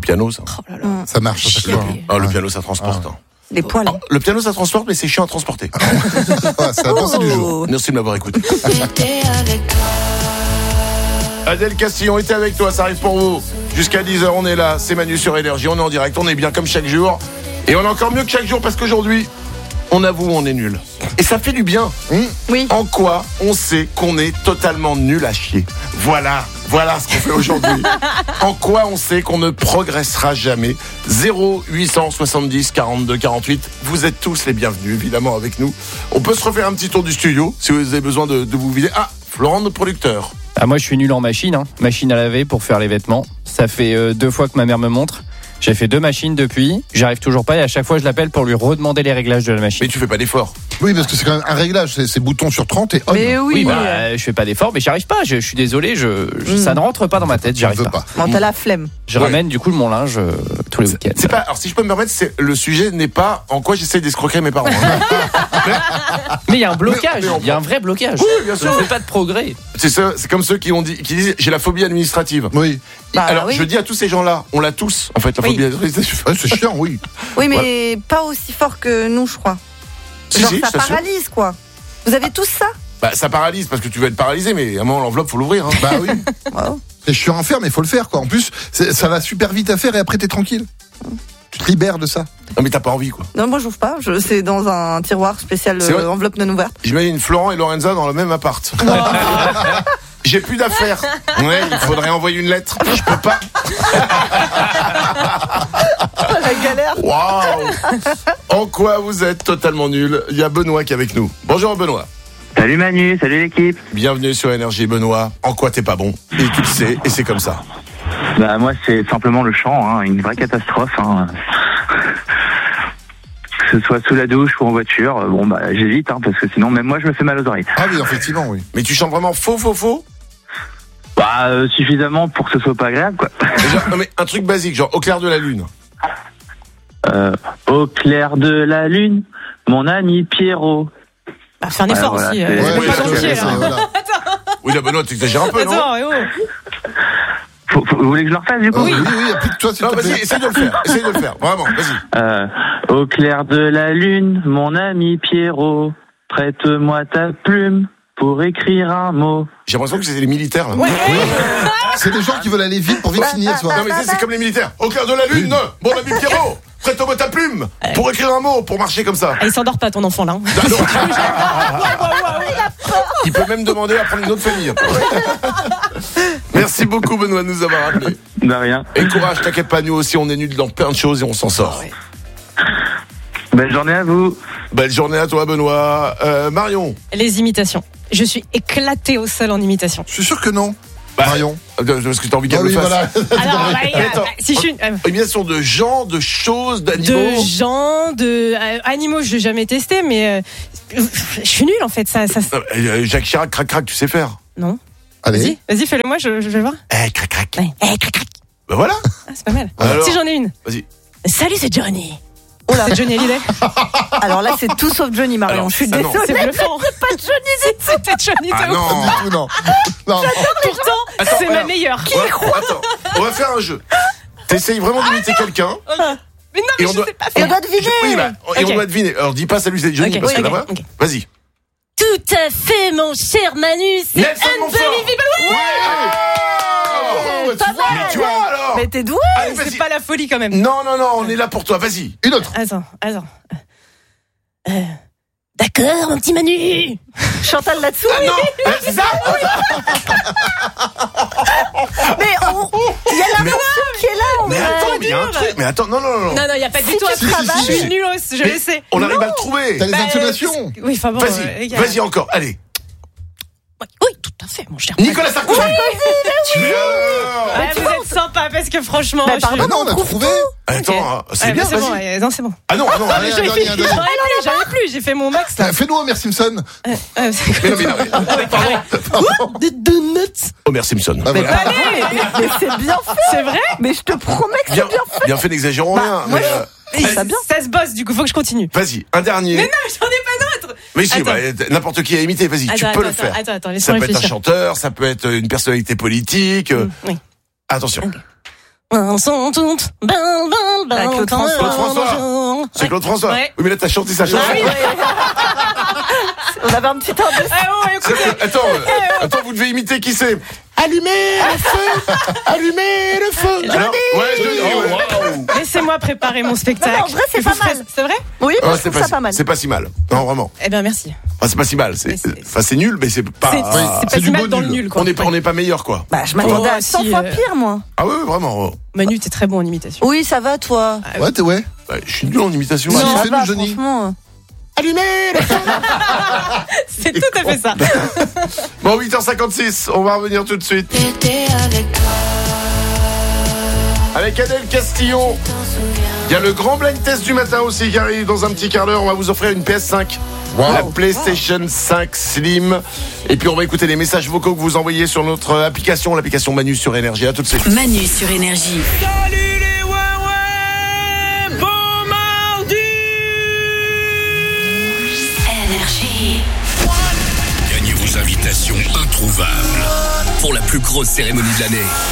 piano, ça. Oh là là. Ça marche à chaque fois. Le piano, ça transporte. Les poils. Le piano, ça transporte, mais c'est chiant à transporter. C'est la pensée du jour. Merci de m'avoir écouté. Adèle Castillon était avec toi, ça arrive pour vous. Jusqu'à 10h, on est là, c'est Manu sur Énergie, on est en direct, on est bien comme chaque jour. Et on est encore mieux que chaque jour parce qu'aujourd'hui, on avoue, on est nul. Et ça fait du bien. Oui. En quoi on sait qu'on est totalement nul à chier. Voilà ce qu'on fait aujourd'hui. En quoi on sait qu'on ne progressera jamais. 0870 42 48. Vous êtes tous les bienvenus, évidemment, avec nous. On peut se refaire un petit tour du studio, si vous avez besoin de vous vider. Ah, Florent, notre producteur. Moi, je suis nul en machine. Machine à laver pour faire les vêtements. Ça fait 2 fois que ma mère me montre. J'ai fait 2 machines depuis. J'arrive toujours pas et à chaque fois, je l'appelle pour lui redemander les réglages de la machine. Mais tu fais pas d'effort. Oui, parce que c'est quand même un réglage. C'est bouton sur 30 et on. Mais oui. Je fais pas d'effort, mais j'y arrive pas. Je suis désolé. Ça ne rentre pas dans ma tête. J'y arrive pas. Bon, t'as la flemme. Je ramène du coup mon linge tous les week-ends. C'est pas. Alors, si je peux me permettre, le sujet n'est pas en quoi j'essaie d'escroquer mes parents. Mais il y a un blocage. Mais Il y a un vrai blocage. Oui, bien sûr. Je fais pas de progrès. C'est ça. C'est comme ceux qui disent j'ai la phobie administrative. Oui. Alors, je dis à tous ces gens-là, on l'a tous, en fait, la phobie administrative. C'est chiant, oui. Oui, mais pas aussi fort que nous, je crois. Si, Genre, si, ça je t'assure. paralyse, quoi. Vous avez tous ça? Bah, ça paralyse parce que tu vas être paralysé, mais à un moment, l'enveloppe, faut l'ouvrir. Hein. Bah oui. Wow. C'est chiant à faire, mais il faut le faire, quoi. En plus, ça va super vite à faire et après, t'es tranquille. Tu te libères de ça. Non, mais t'as pas envie, quoi. Non, moi, j'ouvre pas. C'est dans un tiroir spécial C'est vrai enveloppe non ouverte. J'imagine Florent et Lorenza dans le même appart. J'ai plus d'affaires. Ouais, il faudrait envoyer une lettre. Je peux pas. La galère. Waouh. En quoi vous êtes totalement nul? Il y a Benoît qui est avec nous. Bonjour Benoît. Salut Manu, salut l'équipe. Bienvenue sur Énergie Benoît. En quoi t'es pas bon? Et tu le sais, et c'est comme ça. Bah moi c'est simplement le chant, une vraie catastrophe. Que ce soit sous la douche ou en voiture, j'évite parce que sinon même moi je me fais mal aux oreilles. Ah oui, effectivement, oui. Mais tu chantes vraiment faux? Suffisamment pour que ce soit pas agréable quoi. Non mais un truc basique, genre au clair de la lune. Au clair de la lune, mon ami Pierrot. Bah, fais un effort voilà, aussi. c'est- C'est Ouais, pas c'est- gentil, c'est- là. Voilà. Oui là Benoît, t'exagères un peu, non? Attends, Vous voulez que je le refasse du coup? Oui, applique-toi, s'il Non, te plaît. vas-y, essaye de le faire, vraiment, vas-y. Au clair de la lune, mon ami Pierrot, prête-moi ta plume pour écrire un mot. J'ai l'impression que c'est les militaires, là. Oui. C'est des gens qui veulent aller vite pour vite finir, tu vois. Non mais c'est comme les militaires. Au clair de la lune, mon ami Pierrot, prête-moi ta plume pour écrire un mot, pour marcher comme ça. Ah, il s'endort pas ton enfant là. Il peut même demander à prendre une autre famille. Merci beaucoup Benoît de nous avoir appelés. De rien. Et courage, t'inquiète pas, nous aussi on est nuls dans plein de choses et on s'en sort. Belle journée à vous. Belle journée à toi Benoît. Marion. Les imitations. Je suis éclatée au sol en imitation. Je suis sûr que non. Bah, Marion. Parce que t'as envie qu'elle Ah le oui, fasse. voilà. Alors, Attends. si je suis Imitation de gens, de choses, d'animaux. de gens, de animaux, je l'ai jamais testé, mais je suis nulle en fait. Ça... Jacques Chirac, crac crac, tu sais faire. Non. Allez. Vas-y, fais-le moi, je vais voir. Crac crac. Ouais. Crac, crac. Bah voilà. Ah, c'est pas mal. Alors Si j'en ai une. Vas-y. Salut, c'est Johnny. Oh là, c'est Johnny Hallyday. Alors là, c'est tout sauf Johnny, Marion. Alors, Je suis ah non. désolée. C'est bluffant. Pas de Johnny. C'était Johnny Ah Depp. non. Du tout, non. Non. Pourtant, Attends, c'est ma alors. meilleure. Attends, on va faire un jeu. T'essayes vraiment d'imiter quelqu'un. Mais non, Et mais on je doit- sais pas Et on faire. doit deviner. Oui, bah, et Ok. on doit deviner. Alors dis pas salut c'est Johnny Ok, parce que ok, là-bas. ok. Vas-y. Tout à fait, mon cher Manu. C'est Nelson Montfort. unbelievable. Ouais. Pas mal. Mais tu vois alors. Mais t'es doué. Allez, vas-y. C'est pas la folie quand même. Non, on est là pour toi. Vas-y. Une autre. Attends. D'accord, mon petit Manu. Chantal là-dessous. Ah non, c'est ça. Mais il y a la version qui est là. Mais attends, mais il y a un truc. Mais attends, non. Non, il y a pas du Si tout tu à faire. travailles. Je suis nulle, je Mais le sais. On arrive à le trouver. T'as les Bah, intonations. Oui, enfin bon. Vas-y encore. Allez. Oui, tout à fait, mon cher. Nicolas Sarkozy. Tu veux Ah, vous êtes sympa parce que franchement. Bah, je- pardon. Ah non, on a trouvé. Attends, c'est Ouais, bien. bah, c'est bon, Vas-y. ouais, non, c'est bon. Ah non. Allez, J'en ai un plus, dernier. j'en ai plus, j'ai fait mon max là. Fais-nous Homer Simpson. Mais non. Des donuts. Homer Simpson. Ah, voilà. Allez, Mais c'est bien fait. c'est vrai. Mais je te promets que c'est Bien, bien fait. bien fait, n'exagérons rien. moi, Mais, ça bien. Ça se bosse, du coup, faut que je continue. vas-y, un dernier. Mais non, j'en ai pas d'autres. Mais si, Attends. n'importe qui a imité, vas-y, tu peux le faire. Attends, Ça laisse-moi peut être un réfléchir. chanteur, ça peut être une personnalité politique. Oui. Attention. Ok. Claude François. C'est Claude François. Ouais. Oui, mais là, t'as chanté sa chanson. On avait un petit temps de... Attends, vous devez imiter qui c'est. Allumez le feu. Allumez le feu. Alors, ouais, je le dis. Ouais. Laissez-moi préparer mon spectacle. Non, en vrai, c'est Que vous pas mal. ferez- C'est vrai? Oui, Ouais, moi, je trouve ça pas mal. c'est pas si mal. Non, vraiment. Eh bien, merci. Enfin, c'est pas si mal. C'est nul, mais c'est pas. C'est pas c'est si du mal beau dans le nul. nul, quoi. On n'est pas meilleur, quoi. Bah, je m'attendais Oh, à 100 si, fois pire, moi. Ah ouais, vraiment. Manu, t'es très bon en imitation. Oui, ça va, toi. Ouais, t'es ouais. Ouais, je suis nul en imitation. Non. Ça c'est va, nul, Johnny. franchement. Allumez le feu. C'est tout à fait ça. Bon, 8h56, on va revenir tout de suite. Avec Adèle Castillon. Il y a le grand blind test du matin aussi qui arrive dans un petit quart d'heure. On va vous offrir une PS5. Wow. La PlayStation 5 Slim. Et puis on va écouter les messages vocaux que vous envoyez sur notre application, l'application Manu sur Énergie. À tout de suite. Manu sur Énergie. Salut les ouais, bon mardi. Énergie. Gagnez vos invitations introuvables pour la plus grosse cérémonie de l'année.